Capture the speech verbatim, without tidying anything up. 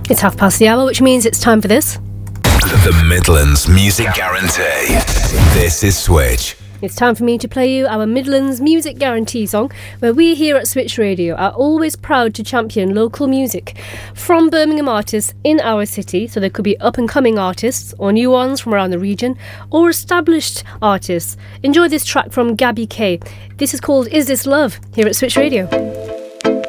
It's half past the hour, which means it's time for this. The Midlands Music Guarantee. This is Switch. It's time for me to play you our Midlands Music Guarantee song, where we here at Switch Radio are always proud to champion local music from Birmingham artists in our city. So there could be up-and-coming artists or new ones from around the region or established artists. Enjoy this track from Gabby Kay. This is called Is This Love here at Switch Radio.